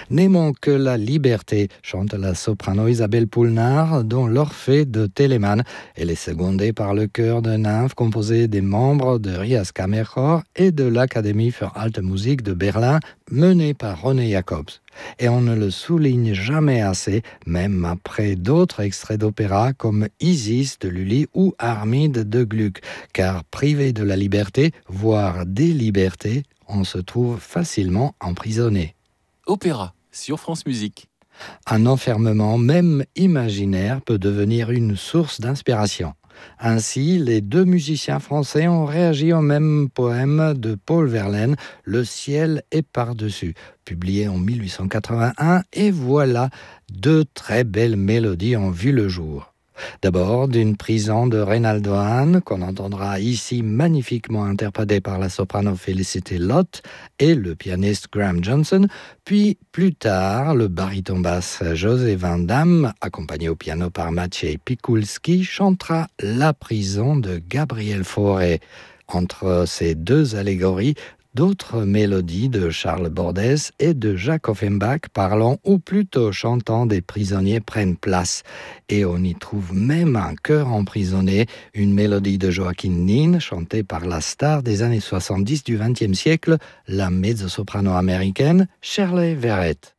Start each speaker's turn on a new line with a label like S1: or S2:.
S1: N'aimons que la liberté, chante la soprano Isabelle Poulnard, dont l'Orphée de Telemann. Elle est secondée par le chœur de nymphes composé des membres de Rias Kammerchor et de l'Académie für Alte Musik de Berlin, menée par René Jacobs. Et on ne le souligne jamais assez, même après d'autres extraits d'opéra comme Isis de Lully ou Armide de Gluck, car privé de la liberté, voire des libertés, on se trouve facilement emprisonné.
S2: Opéra sur France Musique.
S1: Un enfermement, même imaginaire, peut devenir une source d'inspiration. Ainsi, les deux musiciens français ont réagi au même poème de Paul Verlaine, Le ciel est par-dessus, publié en 1881, et voilà, deux très belles mélodies ont vu le jour. D'abord, d'une prison de Reynaldo Hahn, qu'on entendra ici magnifiquement interprétée par la soprano Félicité Lott et le pianiste Graham Johnson, puis plus tard, le baryton basse José Van Damme, accompagné au piano par Maciej Pikulski, chantera La prison de Gabriel Fauré. Entre ces deux allégories, d'autres mélodies de Charles Bordès et de Jacques Offenbach parlant ou plutôt chantant des prisonniers prennent place. Et on y trouve même un chœur emprisonné, une mélodie de Joaquin Nin chantée par la star des années 70 du XXe siècle, la mezzo-soprano américaine Shirley Verrett.